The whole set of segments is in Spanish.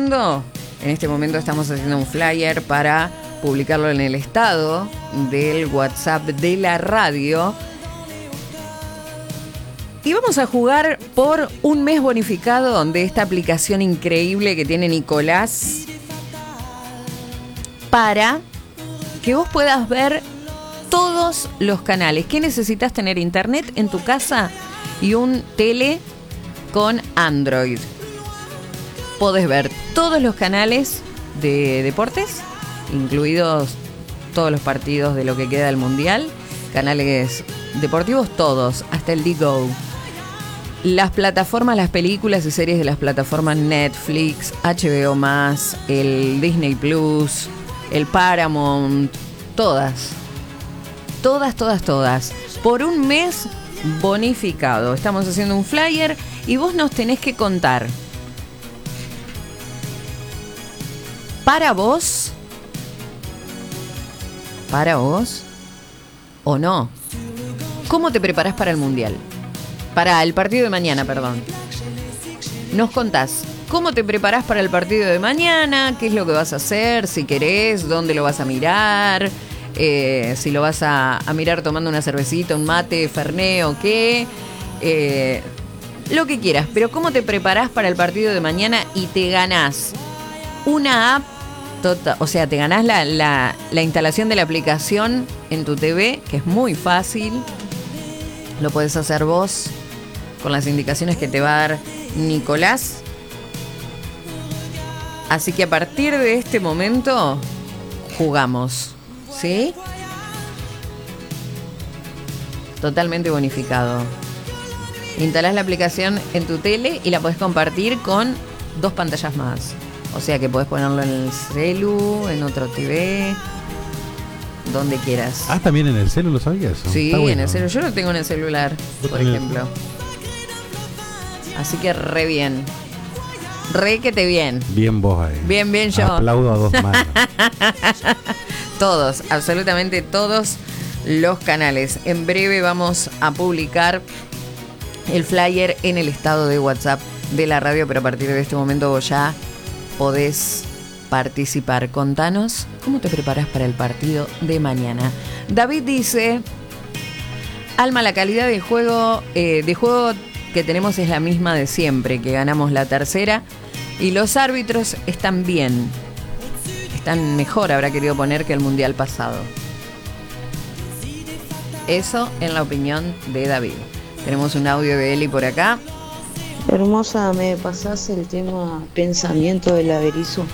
En este momento estamos haciendo un flyer para publicarlo en el estado del WhatsApp de la radio. Y vamos a jugar por un mes bonificado de esta aplicación increíble que tiene Nicolás para que vos puedas ver todos los canales. ¿Qué necesitas? Tener internet en tu casa y un tele con Android. Podés ver todos los canales de deportes, incluidos todos los partidos de lo que queda del Mundial, canales deportivos todos, hasta el D-Go. Las plataformas, las películas y series de las plataformas Netflix, HBO+, el Disney Plus, el Paramount, todas. Por un mes bonificado. Estamos haciendo un flyer y vos nos tenés que contar. ¿Para vos o no? ¿Cómo te preparás para el Mundial? Para el partido de mañana, perdón. Nos contás cómo te preparás para el partido de mañana, qué es lo que vas a hacer, si querés, dónde lo vas a mirar, si lo vas a mirar tomando una cervecita, un mate, fernet o qué, lo que quieras. Pero cómo te preparás para el partido de mañana y te ganás una app, o sea, te ganás la instalación de la aplicación en tu TV, que es muy fácil. Lo podés hacer vos con las indicaciones que te va a dar Nicolás. Así que a partir de este momento jugamos, ¿sí? Totalmente bonificado. Instalás la aplicación en tu tele y la podés compartir con 2 pantallas más. O sea que podés ponerlo en el celu, en otro TV, donde quieras. Ah, también en el celu, ¿lo sabías? Sí, está bueno. en el celu. Yo lo tengo en el celular, por ejemplo. Así que re bien. Re que te bien. Bien vos ahí. Bien yo. Aplaudo a 2 manos. Todos, absolutamente todos los canales. En breve vamos a publicar el flyer en el estado de WhatsApp de la radio, pero a partir de este momento vos ya podés participar. Contanos cómo te preparás para el partido de mañana. David dice: Alma, la calidad de juego que tenemos es la misma de siempre, que ganamos la tercera y los árbitros están bien, están mejor, habrá querido poner, que el mundial pasado. Eso en la opinión de David. Tenemos un audio de Eli por acá. Hermosa, ¿me pasás el tema pensamiento del Averizo?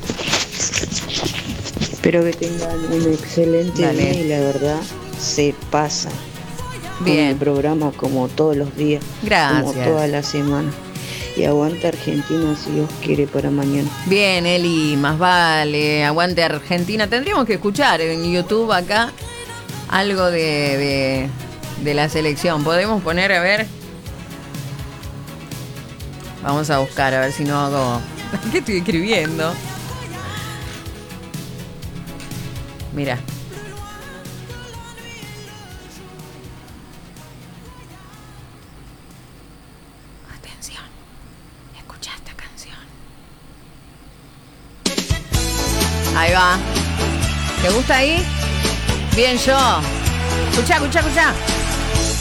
Espero que tengan un excelente día y la verdad se pasa. Bien. Con el programa como todos los días. Gracias. Como toda la semana. Y aguanta Argentina si Dios quiere para mañana. Bien, Eli, más vale. Aguante Argentina. Tendríamos que escuchar en YouTube acá algo de la selección. Podemos poner, a ver. Vamos a buscar, a ver si no hago... ¿Qué estoy escribiendo? Mira. Atención. Escucha esta canción. Ahí va. ¿Te gusta ahí? Bien yo. Escuchá.